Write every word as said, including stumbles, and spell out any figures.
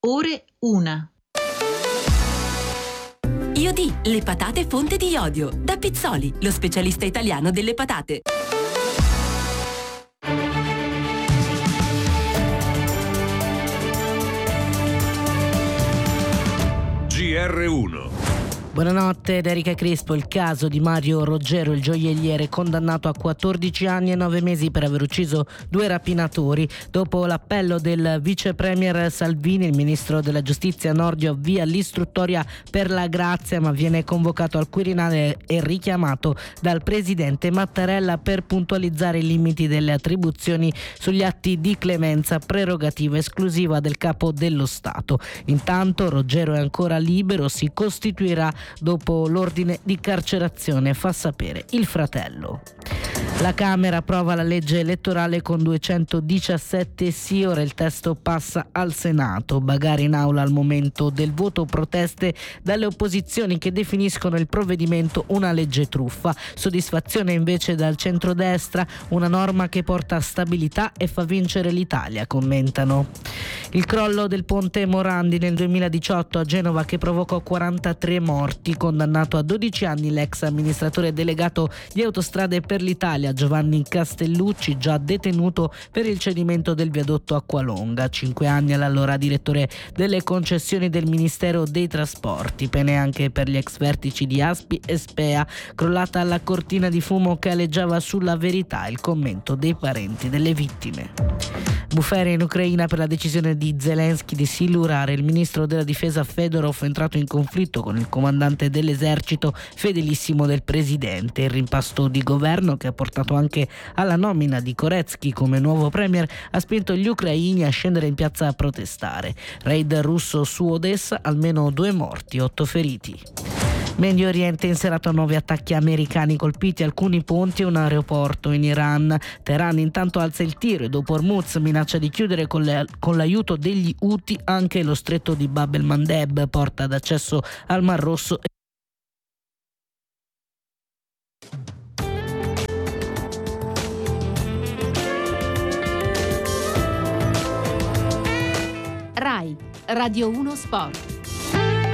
ore una. Iodì, le patate fonte di iodio. Da Pizzoli, lo specialista italiano delle patate. G R uno. Buonanotte da Erika Crispo. Il caso di Mario Roggero, il gioielliere, condannato a quattordici anni e nove mesi per aver ucciso due rapinatori. Dopo l'appello del vice premier Salvini, il ministro della giustizia Nordio avvia l'istruttoria per la grazia, ma viene convocato al Quirinale e richiamato dal presidente Mattarella per puntualizzare i limiti delle attribuzioni sugli atti di clemenza, prerogativa esclusiva del capo dello Stato. Intanto Roggero è ancora libero, si costituirà dopo l'ordine di carcerazione, fa sapere il fratello. La Camera approva la legge elettorale con duecentodiciassette sì, ora il testo passa al Senato. Bagarre in aula al momento del voto, proteste dalle opposizioni che definiscono il provvedimento una legge truffa. Soddisfazione invece dal centrodestra, una norma che porta stabilità e fa vincere l'Italia, commentano. Il crollo del ponte Morandi nel duemiladiciotto a Genova che provocò quarantatré morti, condannato a dodici anni l'ex amministratore delegato di Autostrade per l'Italia Giovanni Castellucci, già detenuto per il cedimento del viadotto Acqualonga. Cinque anni all'allora direttore delle concessioni del Ministero dei Trasporti. Pene anche per gli ex vertici di Aspi e Spea. Crollata la cortina di fumo che aleggiava sulla Verità, il commento dei parenti delle vittime. Bufera in Ucraina per la decisione di Zelensky di silurare. Il ministro della difesa Fedorov è entrato in conflitto con il comandante dell'esercito, fedelissimo del presidente. Il rimpasto di governo, che ha portato anche alla nomina di Koretsky come nuovo premier, ha spinto gli ucraini a scendere in piazza a protestare. Raid russo su Odessa, almeno due morti, otto feriti. Medio Oriente, in serata nuovi attacchi americani, colpiti alcuni ponti e un aeroporto in Iran. Teheran intanto alza il tiro e dopo Hormuz minaccia di chiudere con, le, con l'aiuto degli Houthi anche lo stretto di Bab el-Mandeb, porta d'accesso al Mar Rosso. RAI Radio uno Sport.